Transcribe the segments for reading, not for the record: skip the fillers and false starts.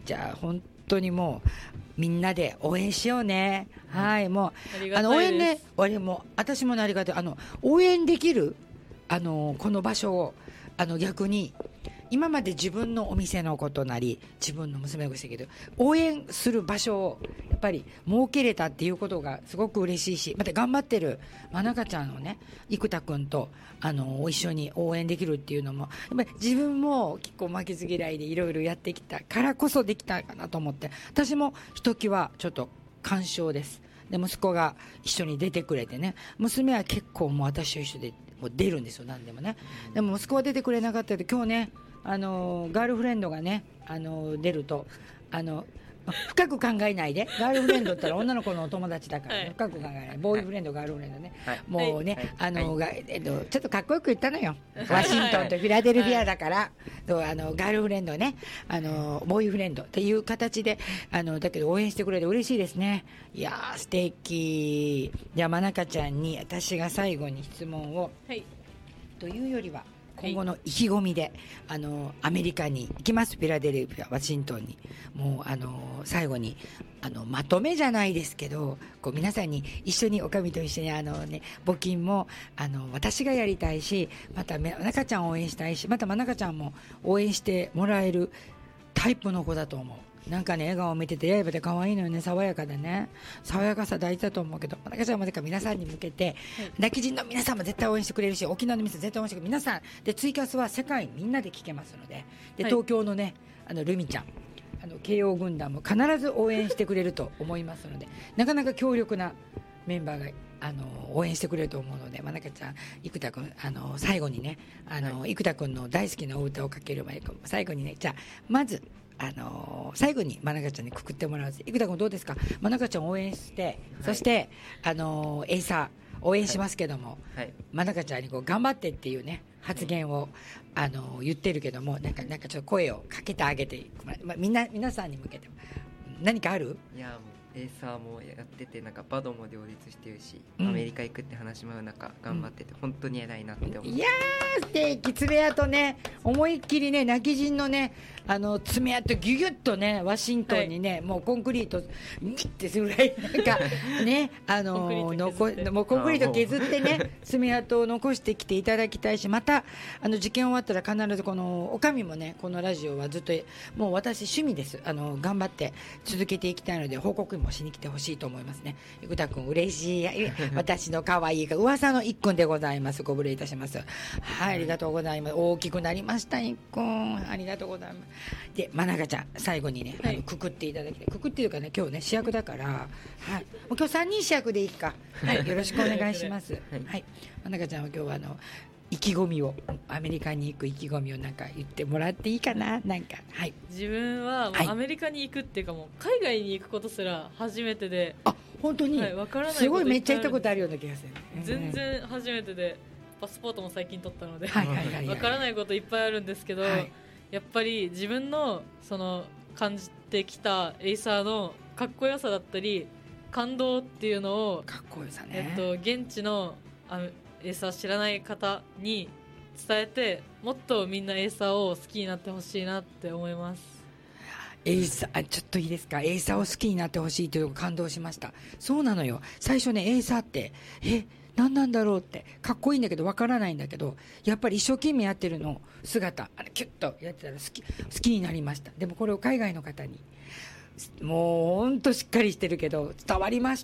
じゃあ本当にもうみんなで応援しようね。はい、もう応援ね、私もね、ありがたい。応援できるこの場所を逆に今まで自分のお店のことなり自分の娘のことしたけど、応援する場所をやっぱり設けれたっていうことがすごく嬉しいし、また頑張ってるまなかちゃんのね、生田君と一緒に応援できるっていうのも、やっぱり自分も結構負けず嫌いでいろいろやってきたからこそできたかなと思って、私もひときわちょっと感傷です。で息子が一緒に出てくれてね、娘は結構もう私と一緒でもう出るんですよ、何でもね。でも息子は出てくれなかったけど、今日ねガールフレンドがね出ると深く考えないで、ガールフレンドって言ったら女の子のお友達だから、はい、深く考えない、ボーイフレンド、ガールフレンドね、はい、もうね、はい、ちょっとかっこよく言ったのよ、ワシントンとフィラデルフィアだから、はい、ガールフレンドね、ボーイフレンドっていう形でだけど応援してくれて嬉しいですね。いやー素敵。じゃあまなかちゃんに私が最後に質問を、はい、というよりは今後の意気込みで、アメリカに行きます。フィラデルフィア、ワシントンに。もう最後にまとめじゃないですけど、こう皆さんに一緒に、おかみと一緒に募金も私がやりたいし、またまなかちゃんを応援したいし、またまなかちゃんも応援してもらえるタイプの子だと思う。なんかね、笑顔を見てて刃で可愛いのよね、爽やかでね、爽やかさ大事だと思うけど、まなかちゃんもだから皆さんに向けて、泣き人の皆さんも絶対応援してくれるし、沖縄の皆さん絶対応援してくれる、皆さんでツイキャスは世界みんなで聞けますので、東京のねルミちゃん慶応軍団も必ず応援してくれると思いますので、なかなか強力なメンバーが応援してくれると思うので、まなかちゃん、生田君最後にね生田君の大好きなお歌をかける前に最後にね、じゃあまず最後にまなかちゃんにくくってもらう。生田君どうですか。まなかちゃんを応援して、はい、そしてエイサー応援しますけども、はい、まなかちゃんにこう頑張ってっていうね発言を、言ってるけども、なんかちょっと声をかけてあげて、皆さんに向けて何かある？ いやもうエイサーもやってて、なんかバドも両立してるし、アメリカ行くって話も合う中頑張ってて、本当に偉いなって思う。 いやー素敵。爪痕ね、思いっきりね、泣き人のね爪痕ギュギュッとね、ワシントンにね、はい、もうコンクリートにってするぐらいなんかねもうコンクリート削ってね爪痕を残してきていただきたいし、また受験終わったら必ずこのおかみもね、このラジオはずっともう私趣味です。頑張って続けていきたいので報告もしに来てほしいと思いますね。生田君嬉しい私の可愛い噂のいっくんでございます。ご無礼いたします。はい、ありがとうございます。大きくなりましたいっくん、ありがとうございます。でまなかちゃん最後にね、はい、くくっていただきたい。くくっていうかね、今日ね主役だから、はい、もう今日3人主役でいいか、はい、よろしくお願いしますはい、はい、まなかちゃんは今日は意気込みを、アメリカに行く意気込みをなんか言ってもらっていいかな。なんか、はい、 自分はもうアメリカに行くっていうか、もう海外に行くことすら初めてで、 あ本当に、 はい、分からないことすごいめっちゃ行ったことあるような気がする、 全然初めてで、パスポートも最近取ったので、 はいはいはいはい、 分からないこといっぱいあるんですけど、はい、やっぱり自分のその感じてきたエイサーのかっこよさだったり感動っていうのを、 かっこよさね、 現地のエイサー知らない方に伝えて、もっとみんなエイサーを好きになってほしいなって思います。 エイサーちょっといいですか。エイサーを好きになってほしいという感動しました。そうなのよ、最初ねエイサーって何なんだろうって、かっこいいんだけどわからないんだけど、やっぱり一生懸命やってるの姿キュッとやってたら好きになりました。でもこれを海外の方に、もうほんとしっかりしてるけど伝わりました。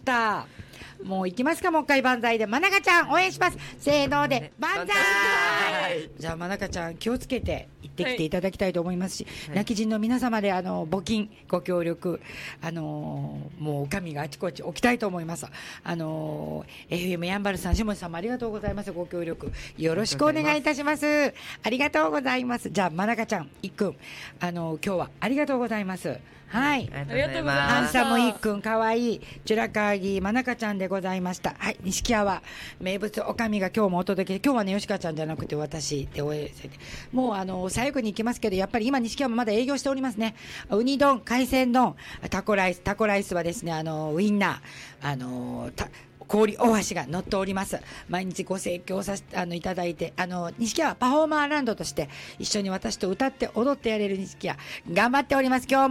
もう行きますか、もう一回万歳で。まなかちゃん応援します、せーので万歳。じゃあまなかちゃん気をつけて行ってきていただきたいと思いますし、はい、泣き人の皆様で募金ご協力もうおかみがあちこち置きたいと思います。FM やんばるさん、下地さんもありがとうございます。ご協力よろしくお願いいたします。ありがとうございます。じゃあまなかちゃん、いっくん今日はありがとうございます。はい、 ありがとうございます。 ハンサムいっくん、かわいいチュラカーギーまなかちゃんでございました。はい、錦屋は名物おかみが今日もお届け、今日はね吉川ちゃんじゃなくて私で応援して、もう最後に行きますけど、やっぱり今錦屋もまだ営業しておりますね。ウニ丼、海鮮丼、タコライスはですねウインナー氷大橋が乗っております。毎日ご盛況させていただいて、錦屋はパフォーマーランドとして一緒に私と歌って踊ってやれる錦屋頑張っております。今日も